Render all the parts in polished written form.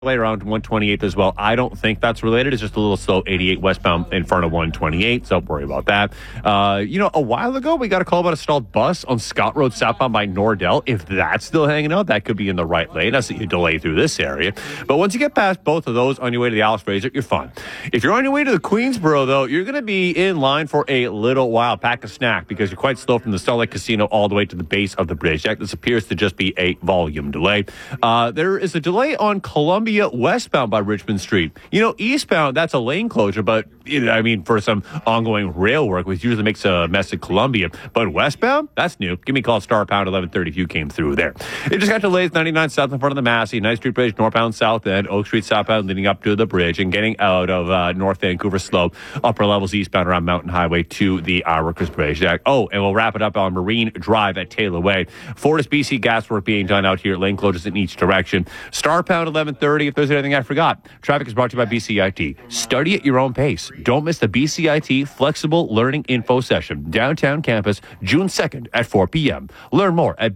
around 128th as well. I don't think that's related. It's just a little slow 88 westbound in front of 128, so don't worry about that. A while ago, we got a call about a stalled bus on Scott Road southbound by Nordell. If that's still hanging out, that could be in the right lane. That's a delay through this area. But once you get past both of those on your way to the Alice Fraser, you're fine. If you're on your way to the Queensboro, though, you're going to be in line for a little while. Pack a snack because you're quite slow from the Salt Lake Casino all the way to the base of the bridge. This appears to just be a volume delay. There is a delay on Columbia westbound by Richmond Street. Eastbound, that's a lane closure, but for some ongoing rail work, which usually makes a mess at Columbia. But westbound, that's new. Give me a call, star pound 1130 if you came through there. It just got delays 99 south in front of the Massey, 9th Street Bridge, northbound south end, Oak Street southbound leading up to the bridge, and getting out of North Vancouver slope, upper levels eastbound around Mountain Highway to the Workers Bridge. And we'll wrap it up on Marine Drive at Taylor Way. Fortis BC gas work being done out here, lane closures in each direction. Star pound 1130 if there's anything I forgot. Traffic is brought to you by BCIT. Study at your own pace. Don't miss the BCIT Flexible Learning Info Session, downtown campus, June 2nd at 4 p.m. Learn more at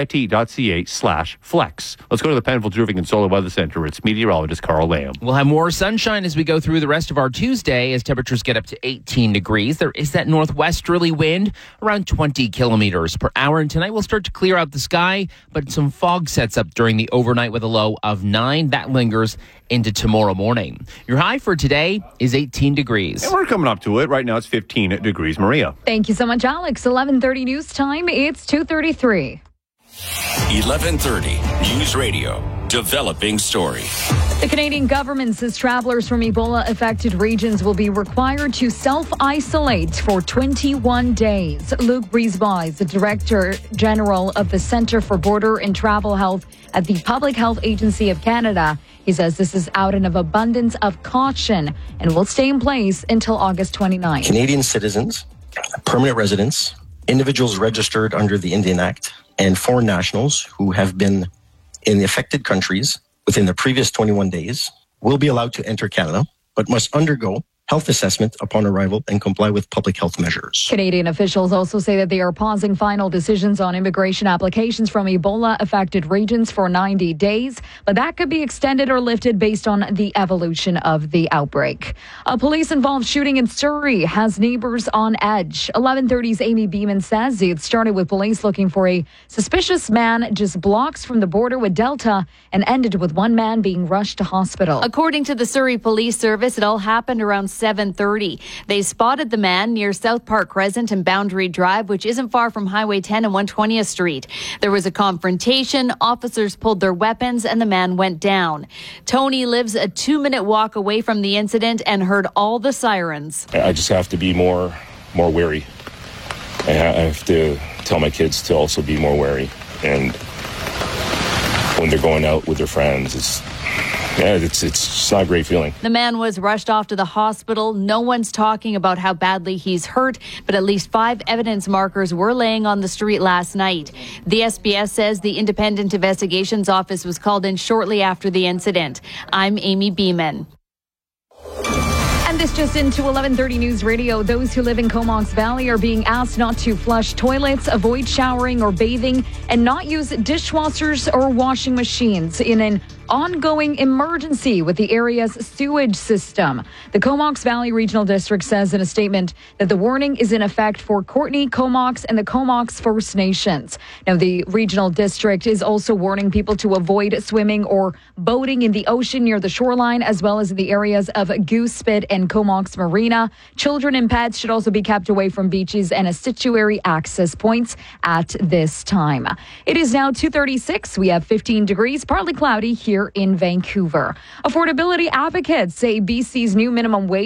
bcit.ca/flex. Let's go to the Penfield Roofing and Solar Weather Center. It's meteorologist Carl Lamb. We'll have more sunshine as we go through the rest of our Tuesday as temperatures get up to 18 degrees. There is that northwesterly wind around 20 kilometers per hour. And tonight we'll start to clear out the sky, but some fog sets up during the overnight with a low of 9. That lingers into tomorrow morning. Your high for today is 18 degrees. And we're coming up to it. Right now it's 15 degrees. Maria. Thank you so much, Alex. 11:30 news time. It's 2:33. 11:30 News Radio. Developing story. The Canadian government says travelers from Ebola-affected regions will be required to self-isolate for 21 days. Luc Brisebois is the Director General of the Centre for Border and Travel Health at the Public Health Agency of Canada. He says this is out of an abundance of caution and will stay in place until August 29th. Canadian citizens, permanent residents, individuals registered under the Indian Act, and foreign nationals who have been in the affected countries within the previous 21 days will be allowed to enter Canada, but must undergo health assessment upon arrival and comply with public health measures. Canadian officials also say that they are pausing final decisions on immigration applications from Ebola-affected regions for 90 days, but that could be extended or lifted based on the evolution of the outbreak. A police-involved shooting in Surrey has neighbors on edge. 11:30's Amy Beeman says it started with police looking for a suspicious man just blocks from the border with Delta and ended with one man being rushed to hospital. According to the Surrey Police Service, it all happened around 7:30. They spotted the man near South Park Crescent and Boundary Drive, which isn't far from Highway 10 and 120th Street. There was a confrontation. Officers pulled their weapons and the man went down. Tony lives a 2-minute walk away from the incident and heard all the sirens. I just have to be more wary. I have to tell my kids to also be more wary. And when they're going out with their friends, it's not a great feeling. The man was rushed off to the hospital. No one's talking about how badly he's hurt, but at least 5 evidence markers were laying on the street last night. The SBS says the Independent Investigations Office was called in shortly after the incident. I'm Amy Beeman. And this just into 11:30 News Radio. Those who live in Comox Valley are being asked not to flush toilets, avoid showering or bathing, and not use dishwashers or washing machines in an ongoing emergency with the area's sewage system. The Comox Valley Regional District says in a statement that the warning is in effect for Courtenay, Comox, and the Comox First Nations. Now, the Regional District is also warning people to avoid swimming or boating in the ocean near the shoreline, as well as in the areas of Goose Spit and Comox Marina. Children and pets should also be kept away from beaches and estuary access points at this time. It is now 2:36. We have 15 degrees, partly cloudy here in Vancouver. Affordability advocates say BC's new minimum wage